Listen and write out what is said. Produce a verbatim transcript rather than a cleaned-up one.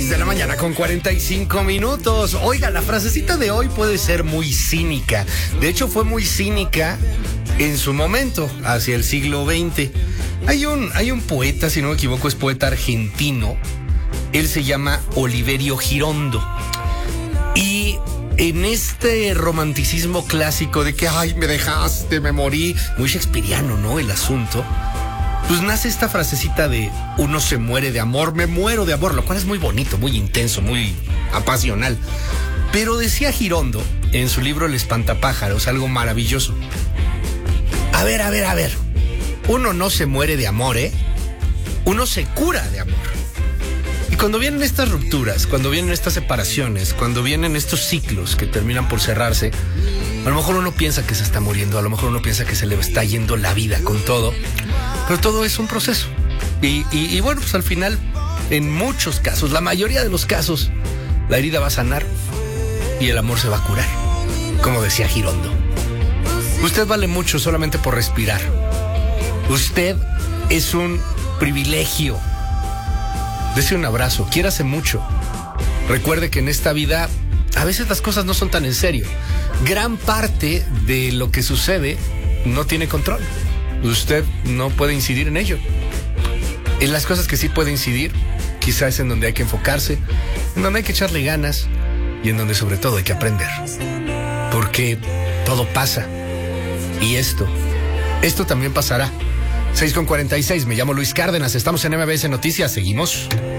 seis de la mañana con cuarenta y cinco minutos. Oiga, la frasecita de hoy puede ser muy cínica. De hecho, fue muy cínica en su momento, hacia el siglo veinte. Hay un, hay un poeta, si no me equivoco, es poeta argentino. Él se llama Oliverio Girondo. Y en este romanticismo clásico de que, ay, me dejaste, me morí, muy shakespeariano, ¿no? El asunto. Pues nace esta frasecita de uno se muere de amor, me muero de amor, lo cual es muy bonito, muy intenso, muy apasional. Pero decía Girondo en su libro El espantapájaros algo maravilloso. A ver, a ver, a ver. Uno no se muere de amor, ¿eh? Uno se cura de amor. Y cuando vienen estas rupturas, cuando vienen estas separaciones, cuando vienen estos ciclos que terminan por cerrarse, a lo mejor uno piensa que se está muriendo, a lo mejor uno piensa que se le está yendo la vida con todo, pero todo es un proceso. Y, y, y bueno, pues al final, en muchos casos, la mayoría de los casos, la herida va a sanar y el amor se va a curar, como decía Girondo. Usted vale mucho solamente por respirar. Usted es un privilegio. Dese un abrazo, quiérase mucho. Recuerde que en esta vida a veces las cosas no son tan en serio. Gran parte de lo que sucede no tiene control. Usted no puede incidir en ello. En las cosas que sí puede incidir, quizás es en donde hay que enfocarse, en donde hay que echarle ganas y en donde sobre todo hay que aprender. Porque todo pasa. Y esto, esto también pasará. seis con cuarenta y seis, me llamo Luis Cárdenas, estamos en M B S Noticias, seguimos.